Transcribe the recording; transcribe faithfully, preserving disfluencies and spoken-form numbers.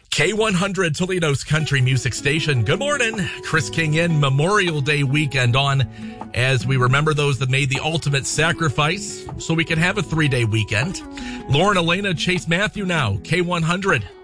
K one hundred, Toledo's country music station. Good morning. Chris King in Memorial Day weekend on as we remember those that made the ultimate sacrifice so we can have a three-day weekend. Lauren, Elena, Chase Matthew now. K one hundred.